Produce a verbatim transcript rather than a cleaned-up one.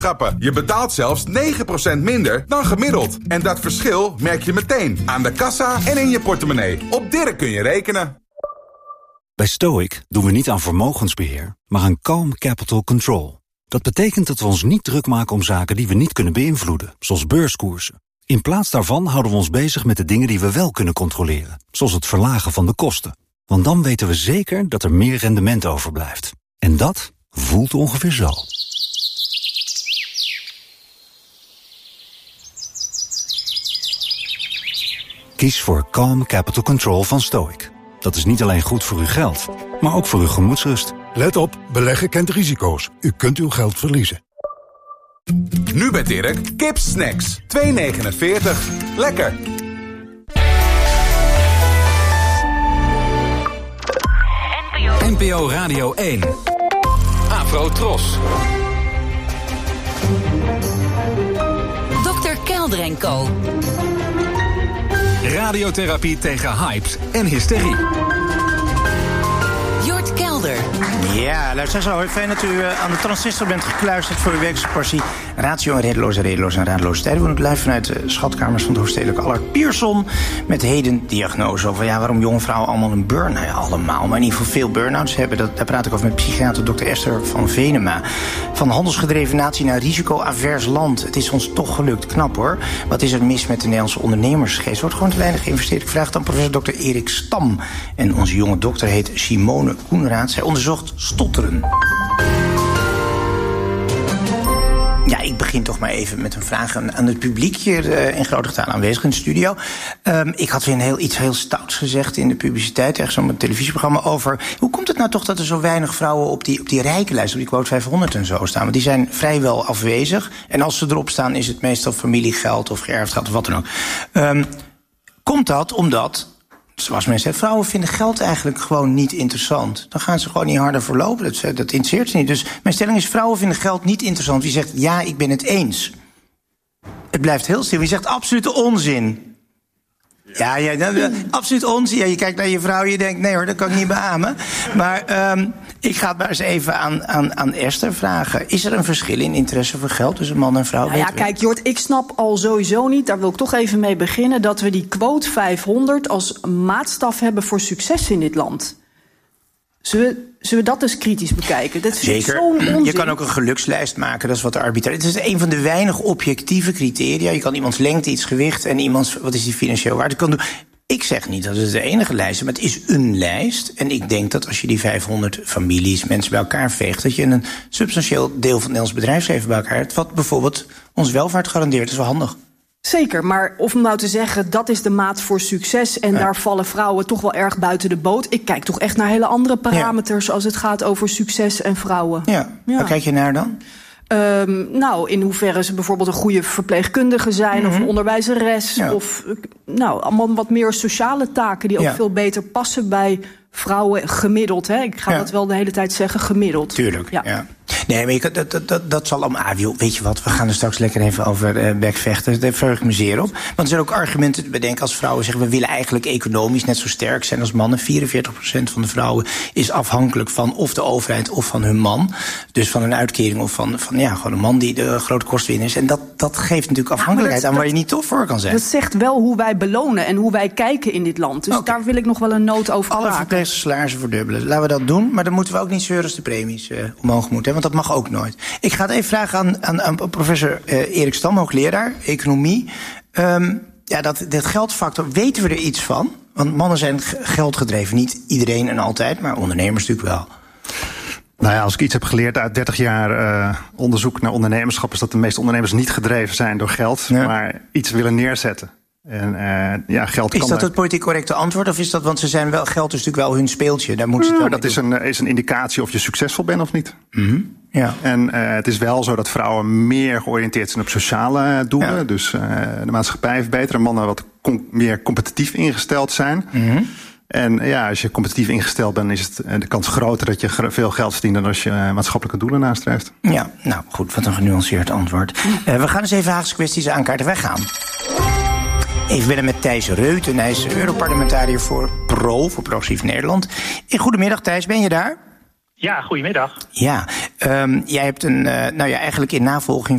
Grappen. Je betaalt zelfs negen procent minder dan gemiddeld. En dat verschil merk je meteen aan de kassa en in je portemonnee. Op Dirk kun je rekenen. Bij Stoic doen we niet aan vermogensbeheer, maar aan calm capital control. Dat betekent dat we ons niet druk maken om zaken die we niet kunnen beïnvloeden, zoals beurskoersen. In plaats daarvan houden we ons bezig met de dingen die we wel kunnen controleren, zoals het verlagen van de kosten. Want dan weten we zeker dat er meer rendement overblijft. En dat voelt ongeveer zo. Kies voor Calm Capital Control van Stoic. Dat is niet alleen goed voor uw geld, maar ook voor uw gemoedsrust. Let op, beleggen kent risico's. U kunt uw geld verliezen. Nu bij Dirk, kipsnacks. twee negenenveertig. Lekker. N P O Radio één. Afro Tros. dokter Kelder en Co. Radiotherapie tegen hypes en hysterie. Jort Kelder. Ja, luister zo. Fijn dat u uh, aan de transistor bent gekluisterd voor uw wekelijkse portie ratio en redeloze, redeloze en radeloze tijden. We doen het live vanuit de schatkamers van het Hoofdstedelijk Allard Pierson met heden diagnose over ja, waarom jonge vrouwen allemaal een burn. Nou ja, allemaal, maar in ieder geval veel burn-outs hebben. Dat, daar praat ik over met psychiater dokter Esther van Venema. Van handelsgedreven natie naar risico-avers land. Het is ons toch gelukt. Knap hoor. Wat is er mis met de Nederlandse ondernemersgeest? Wordt gewoon te weinig geïnvesteerd. Ik vraag dan professor dokter Erik Stam. En onze jonge dokter heet Simone Koenraad. Zij onderzocht stotteren. Ja, ik begin toch maar even met een vraag aan, aan het publiek hier uh, in grote getal aanwezig in de studio. Um, ik had weer een heel, iets heel stouts gezegd in de publiciteit, ergens op een televisieprogramma over. Hoe komt het nou toch dat er zo weinig vrouwen op die, op die rijkenlijst, op die quote vijfhonderd en zo staan? Want die zijn vrijwel afwezig. En als ze erop staan, is het meestal familiegeld of geërfd geld of wat dan ook. Um, komt dat omdat, zoals men zegt, vrouwen vinden geld eigenlijk gewoon niet interessant. Dan gaan ze gewoon niet harder voor lopen. Dat, dat interesseert ze niet. Dus mijn stelling is, vrouwen vinden geld niet interessant. Wie zegt, ja, ik ben het eens. Het blijft heel stil. Wie zegt, absolute onzin. Ja, ja, ja, absoluut onzin. Ja, je kijkt naar je vrouw en je denkt, nee hoor, dat kan ik niet beamen. Maar um, ik ga het maar eens even aan, aan, aan Esther vragen. Is er een verschil in interesse voor geld tussen man en vrouw? Nou ja, kijk Jort, ik snap al sowieso niet, daar wil ik toch even mee beginnen, dat we die quote vijfhonderd als maatstaf hebben voor succes in dit land. Zullen we, zullen we dat eens kritisch bekijken? Dat is zeker. Zo'n onzin. Je kan ook een gelukslijst maken, dat is wat arbitrair. Het is een van de weinig objectieve criteria. Je kan iemands lengte, iets gewicht en iemands, wat is die financieel waard. Kan doen. Ik zeg niet dat het de enige lijst is, maar het is een lijst. En ik denk dat als je die vijfhonderd families, mensen bij elkaar veegt, dat je een substantieel deel van het Nederlands bedrijfsleven bij elkaar hebt, wat bijvoorbeeld ons welvaart garandeert. Dat is wel handig. Zeker, maar of nou te zeggen, dat is de maat voor succes en ja, daar vallen vrouwen toch wel erg buiten de boot. Ik kijk toch echt naar hele andere parameters ja, als het gaat over succes en vrouwen. Ja, ja. Waar kijk je naar dan? Um, nou, in hoeverre ze bijvoorbeeld een goede verpleegkundige zijn, mm-hmm, of een onderwijzeres, ja, of nou, allemaal wat meer sociale taken die ook ja, veel beter passen bij vrouwen gemiddeld. Hè? Ik ga ja, dat wel de hele tijd zeggen, gemiddeld. Tuurlijk, ja. ja. Nee, maar je, dat, dat, dat zal allemaal. Ah, weet je wat, we gaan er straks lekker even over uh, bekvechten. Daar verheug ik me zeer op. Want er zijn ook argumenten te bedenken als vrouwen zeggen, we willen eigenlijk economisch net zo sterk zijn als mannen. vierenveertig procent van de vrouwen is afhankelijk van of de overheid of van hun man. Dus van een uitkering of van, van ja, gewoon een man die de grote kostwinner is. En dat, dat geeft natuurlijk afhankelijkheid ja, dat, aan waar je niet tof voor kan zijn. Dat zegt wel hoe wij belonen en hoe wij kijken in dit land. Dus okay, daar wil ik nog wel een noot over alle maken. Alle verpleegsters salarissen verdubbelen. Laten we dat doen, maar dan moeten we ook niet zeuren als de premies uh, omhoog moeten. Want dat mag ook nooit. Ik ga het even vragen aan, aan, aan professor uh, Erik Stam, hoogleraar economie. Um, ja, dat, dat geldfactor, weten we er iets van? Want mannen zijn g- geldgedreven. Niet iedereen en altijd, maar ondernemers natuurlijk wel. Nou ja, als ik iets heb geleerd uit dertig jaar uh, onderzoek naar ondernemerschap, is dat de meeste ondernemers niet gedreven zijn door geld, ja, maar iets willen neerzetten. En uh, ja, geld is kan dat daar... het politiek correcte antwoord? Of is dat, want ze zijn wel, geld is natuurlijk wel hun speeltje. Daar moeten ze ja, het dat is een, is een indicatie of je succesvol bent of niet. Mm-hmm. Ja. En uh, het is wel zo dat vrouwen meer georiënteerd zijn op sociale doelen. Ja. Dus uh, de maatschappij verbeteren. Mannen wat com- meer competitief ingesteld zijn. Mm-hmm. En ja, als je competitief ingesteld bent, is het uh, de kans groter dat je veel geld verdient dan als je uh, maatschappelijke doelen nastreeft. Ja, nou goed, wat een genuanceerd antwoord. Uh, we gaan eens even Haagse kwesties aankaarten. Wij gaan even willen met Thijs Reuten. Hij is Europarlementariër voor Pro, voor Progressief Nederland. Goedemiddag Thijs, ben je daar? Ja, goedemiddag. Ja, um, jij hebt een, uh, nou ja, eigenlijk in navolging